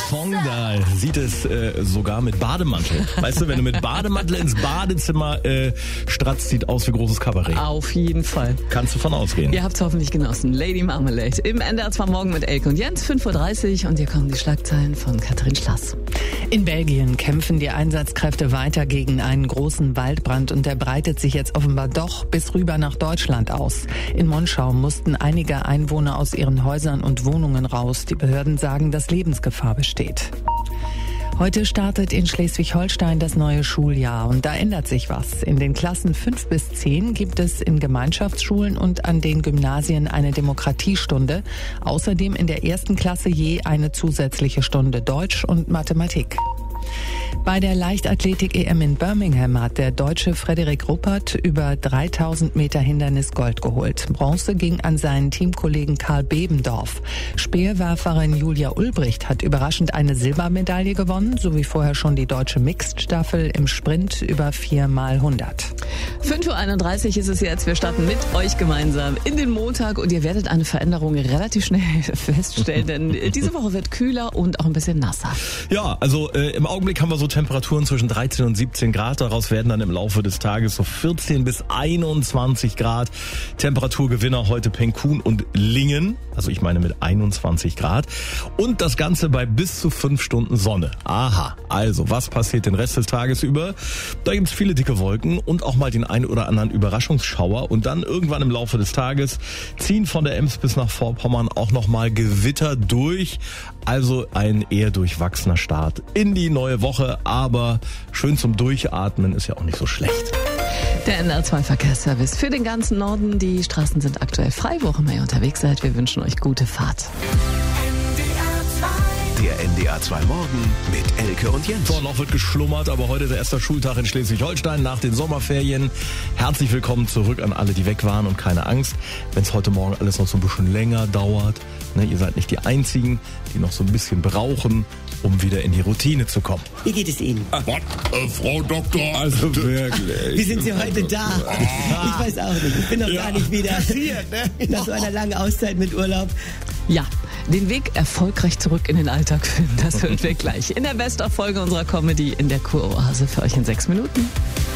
Song, da sieht es sogar mit Bademantel. Weißt du, wenn du mit Bademantel ins Badezimmer stratzt, sieht aus wie großes Kabarett. Auf jeden Fall. Kannst du von ausgehen. Ihr habt es hoffentlich genossen. Lady Marmalade im NDR 2 Morgen mit Elke und Jens, 5.30 Uhr und hier kommen die Schlagzeilen von Katrin Schlass. In Belgien kämpfen die Einsatzkräfte weiter gegen einen großen Waldbrand und der breitet sich jetzt offenbar doch bis rüber nach Deutschland aus. In Monschau mussten einige Einwohner aus ihren Häusern und Wohnungen raus. Die Behörden sagen, dass Lebensgefahr besteht. Heute startet in Schleswig-Holstein das neue Schuljahr und da ändert sich was. In den Klassen 5 bis 10 gibt es in Gemeinschaftsschulen und an den Gymnasien eine Demokratiestunde. Außerdem in der ersten Klasse je eine zusätzliche Stunde Deutsch und Mathematik. Bei der Leichtathletik-EM in Birmingham hat der Deutsche Frederik Ruppert über 3000 Meter Hindernis Gold geholt. Bronze ging an seinen Teamkollegen Karl Bebendorf. Speerwerferin Julia Ulbricht hat überraschend eine Silbermedaille gewonnen, sowie vorher schon die deutsche Mixed-Staffel im Sprint über 4x100. 5.31 Uhr ist es jetzt. Wir starten mit euch gemeinsam in den Montag und ihr werdet eine Veränderung relativ schnell feststellen, denn diese Woche wird kühler und auch ein bisschen nasser. Ja, also im Augenblick haben wir so Temperaturen zwischen 13 und 17 Grad. Daraus werden dann im Laufe des Tages so 14 bis 21 Grad. Temperaturgewinner heute Penkun und Lingen. Also ich meine mit 21 Grad. Und das Ganze bei bis zu 5 Stunden Sonne. Aha, also was passiert den Rest des Tages über? Da gibt es viele dicke Wolken und auch mal den einen oder anderen Überraschungsschauer. Und dann irgendwann im Laufe des Tages ziehen von der Ems bis nach Vorpommern auch nochmal Gewitter durch. Also ein eher durchwachsener Start in die neue Woche. Aber schön zum Durchatmen ist ja auch nicht so schlecht. Der NDR 2 Verkehrsservice für den ganzen Norden. Die Straßen sind aktuell frei, wo auch immer ihr unterwegs seid. Wir wünschen euch gute Fahrt. Der NDR 2 Morgen mit Elke und Jens. So, noch wird geschlummert, aber heute ist der erste Schultag in Schleswig-Holstein nach den Sommerferien. Herzlich willkommen zurück an alle, die weg waren und keine Angst, wenn es heute Morgen alles noch so ein bisschen länger dauert. Ne, ihr seid nicht die Einzigen, die noch so ein bisschen brauchen, um wieder in die Routine zu kommen. Wie geht es Ihnen? Frau Doktor. Also wirklich. Wie sind Sie heute da? Ich weiß auch nicht. Ich bin noch gar nicht wieder nach so einer langen Auszeit mit Urlaub. Ja, den Weg erfolgreich zurück in den Alltag finden, das hören wir gleich in der Best-of-Folge unserer Comedy in der Kuroase für euch in 6 Minuten.